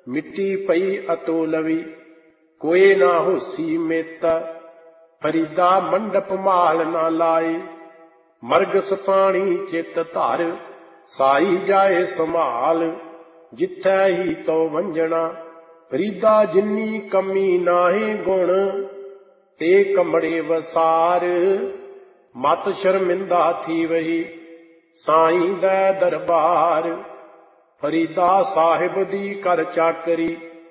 मिट्टी पई अतोलवी, कोई ना होसी मेता। फरीदा मंडप माल ना लाए, मरग सपाणी चित धर, साई जाए संभाल, जिथै ही तो वंजना। फरीदा जिन्नी कमी नाहे गुण, ते कमड़े वसार, मत शर्मिंदा थी वही, साईं दै दरबार। फरीदा साहिब दी कर चाकरी,